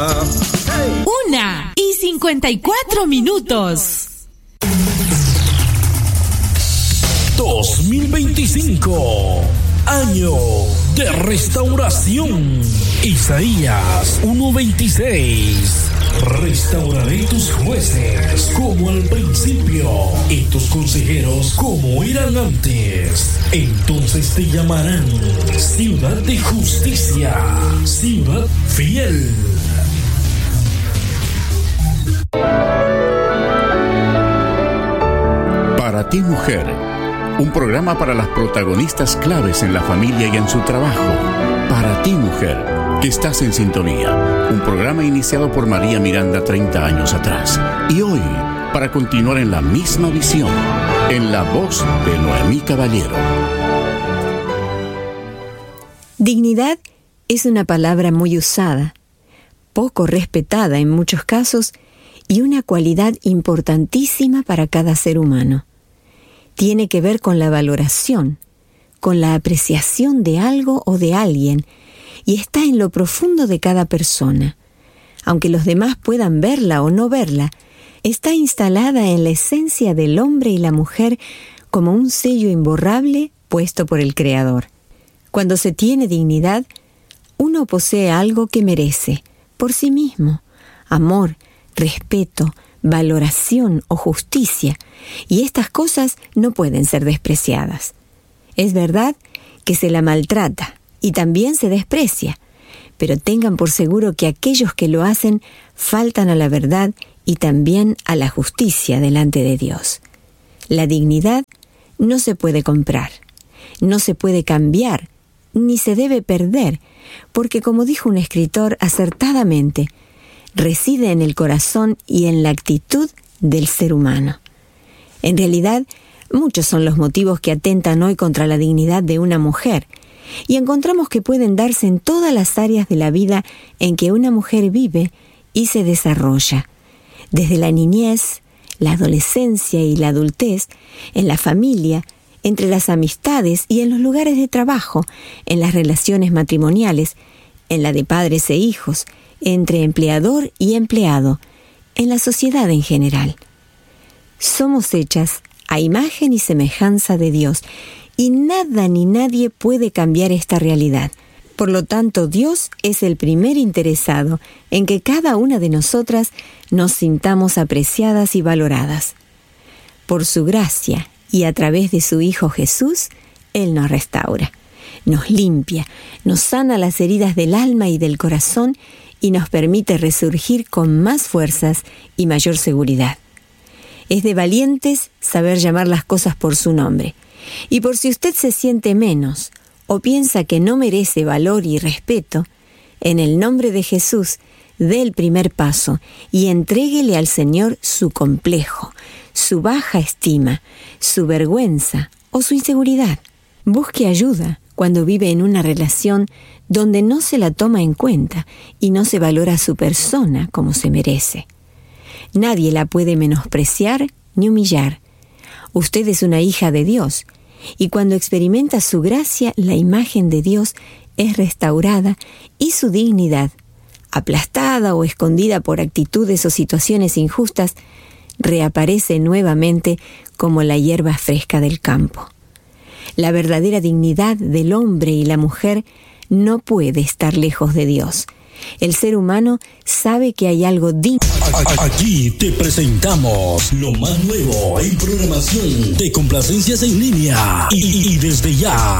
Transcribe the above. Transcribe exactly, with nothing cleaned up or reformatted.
Una y cincuenta y cuatro minutos. dos mil veinticinco, año de restauración. Isaías uno veintiséis. Restauraré tus jueces como al principio y tus consejeros como eran antes. Entonces te llamarán ciudad de justicia, ciudad fiel. Para ti, mujer, un programa para las protagonistas claves en la familia y en su trabajo. Para ti, mujer, que estás en sintonía. Un programa iniciado por María Miranda treinta años atrás. Y hoy, para continuar en la misma visión, en la voz de Noemí Caballero. Dignidad es una palabra muy usada, poco respetada en muchos casos y una cualidad importantísima para cada ser humano. Tiene que ver con la valoración, con la apreciación de algo o de alguien, y está en lo profundo de cada persona. Aunque los demás puedan verla o no verla, está instalada en la esencia del hombre y la mujer como un sello imborrable puesto por el Creador. Cuando se tiene dignidad, uno posee algo que merece, por sí mismo, amor, respeto, valoración o justicia, y estas cosas no pueden ser despreciadas. Es verdad que se la maltrata y también se desprecia, pero tengan por seguro que aquellos que lo hacen faltan a la verdad y también a la justicia delante de Dios. La dignidad no se puede comprar, no se puede cambiar, ni se debe perder, porque como dijo un escritor acertadamente, reside en el corazón y en la actitud del ser humano. En realidad, muchos son los motivos que atentan hoy contra la dignidad de una mujer, y encontramos que pueden darse en todas las áreas de la vida en que una mujer vive y se desarrolla, desde la niñez, la adolescencia y la adultez, en la familia, entre las amistades y en los lugares de trabajo, en las relaciones matrimoniales, en la de padres e hijos, entre empleador y empleado, en la sociedad en general. Somos hechas a imagen y semejanza de Dios, y nada ni nadie puede cambiar esta realidad. Por lo tanto, Dios es el primer interesado en que cada una de nosotras nos sintamos apreciadas y valoradas. Por su gracia y a través de su Hijo Jesús, Él nos restaura, nos limpia, nos sana las heridas del alma y del corazón y nos permite resurgir con más fuerzas y mayor seguridad. Es de valientes saber llamar las cosas por su nombre. Y por si usted se siente menos o piensa que no merece valor y respeto, en el nombre de Jesús, dé el primer paso y entréguele al Señor su complejo, su baja estima, su vergüenza o su inseguridad. Busque ayuda cuando vive en una relación donde no se la toma en cuenta y no se valora su persona como se merece. Nadie la puede menospreciar ni humillar. Usted es una hija de Dios, y cuando experimenta su gracia, la imagen de Dios es restaurada y su dignidad, aplastada o escondida por actitudes o situaciones injustas, reaparece nuevamente como la hierba fresca del campo. La verdadera dignidad del hombre y la mujer no puede estar lejos de Dios. El ser humano sabe que hay algo digno. Aquí te presentamos lo más nuevo en programación de complacencias en línea. Y, y desde ya